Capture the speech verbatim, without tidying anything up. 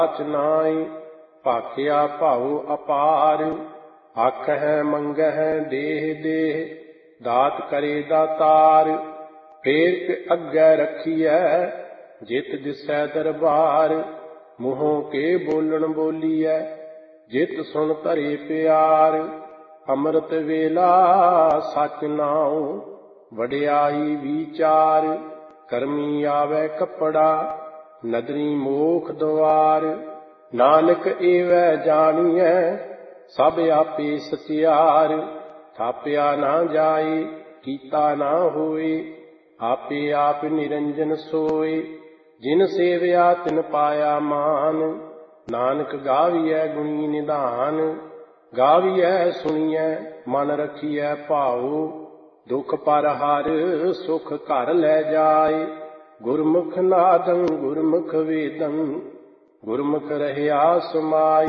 ਨਾਈ ਭਾਖਿਆ ਭਾਉ ਅਪਾਰ। ਆਖਹਿ ਮੰਗਹਿ ਦੇਹ ਦੇਹ ਦਾਤ ਕਰੇ ਦਾਤਾਰ। ਫੇਰ ਕੇ ਅੱਗੇ ਰੱਖੀਐ ਜਿਤ ਦਿਸੈ ਦਰਬਾਰ। ਮੂੰਹੋਂ ਕੇ ਬੋਲਣ ਬੋਲੀਐ ਜਿਤ ਸੁਣ ਧਰੇ ਪਿਆਰ। ਅੰਮ੍ਰਿਤ ਵੇਲਾ ਸਚ ਨਾਉ ਵਡਿਆਈ ਵਿਚਾਰ। ਕਰਮੀ ਆਵੈ ਕੱਪੜਾ ਨਦਰੀ ਮੋਖ ਦੁਆਰ। ਨਾਨਕ ਏਵੈ ਜਾਣੀਐ ਸਭ ਆਪੇ ਸਚਿਆਰ। ਥਾਪਿਆ ਨਾ ਜਾਏ ਕੀਤਾ ਨਾ ਹੋਏ ਆਪੇ ਆਪ ਨਿਰੰਜਨ ਸੋਏ। ਜਿਨ ਸੇਵਿਆ ਤਿਨ ਪਾਇਆ ਮਾਨ ਨਾਨਕ ਗਾਵੀਐ ਗੁਣੀ ਨਿਧਾਨ। ਗਾਵੀਐ ਸੁਣੀਐ ਮਨ ਰਖੀਐ ਭਾਉ ਦੁਖ ਪਰ ਹਰ ਸੁਖ ਘਰ ਲੈ ਜਾਏ। ਗੁਰਮੁਖ ਨਾਦੰ ਗੁਰਮੁਖ ਵੇਦੰ ਗੁਰਮੁਖ ਰਹਿਆ ਸਮਾਈ।